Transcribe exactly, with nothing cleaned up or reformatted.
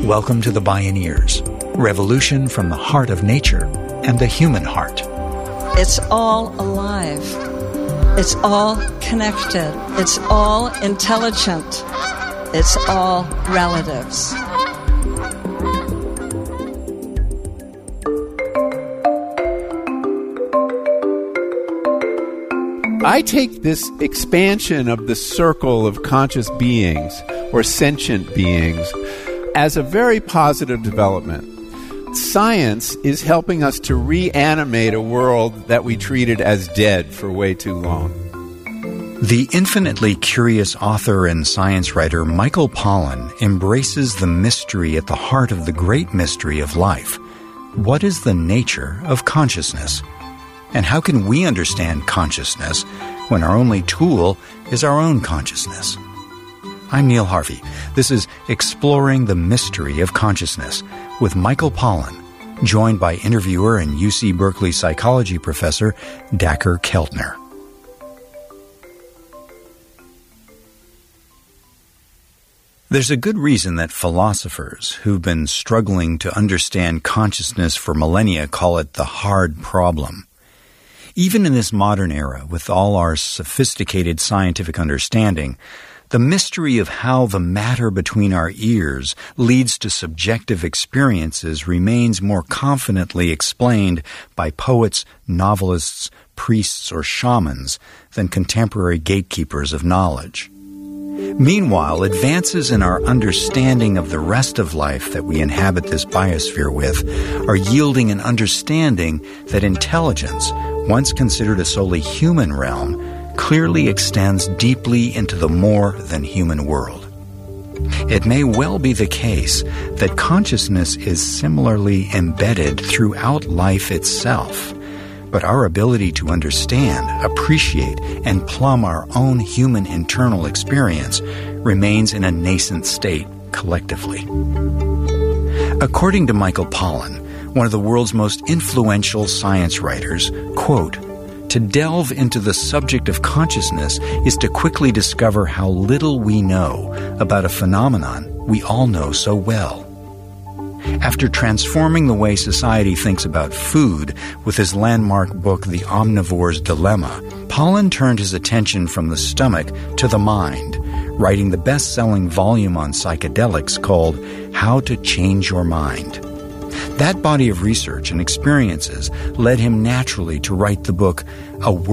Welcome to the Bioneers, revolution from the heart of nature and the human heart. It's all alive. It's all connected. It's all intelligent. It's all relatives. I take this expansion of the circle of conscious beings or sentient beings as a very positive development. Science is helping us to reanimate a world that we treated as dead for way too long. The infinitely curious author and science writer Michael Pollan embraces the mystery at the heart of the great mystery of life. What is the nature of consciousness? And how can we understand consciousness when our only tool is our own consciousness? I'm Neil Harvey. This is Exploring the Mystery of Consciousness with Michael Pollan, joined by interviewer and U C Berkeley psychology professor Dacher Keltner. There's a good reason that philosophers who've been struggling to understand consciousness for millennia call it the hard problem. Even in this modern era, with all our sophisticated scientific understanding, the mystery of how the matter between our ears leads to subjective experiences remains more confidently explained by poets, novelists, priests, or shamans than contemporary gatekeepers of knowledge. Meanwhile, advances in our understanding of the rest of life that we inhabit this biosphere with are yielding an understanding that intelligence, once considered a solely human realm, clearly extends deeply into the more than human world. It may well be the case that consciousness is similarly embedded throughout life itself, but our ability to understand, appreciate, and plumb our own human internal experience remains in a nascent state collectively. According to Michael Pollan, one of the world's most influential science writers, quote, "To delve into the subject of consciousness is to quickly discover how little we know about a phenomenon we all know so well." After transforming the way society thinks about food with his landmark book, The Omnivore's Dilemma, Pollan turned his attention from the stomach to the mind, writing the best-selling volume on psychedelics called How to Change Your Mind. That body of research and experiences led him naturally to write the book A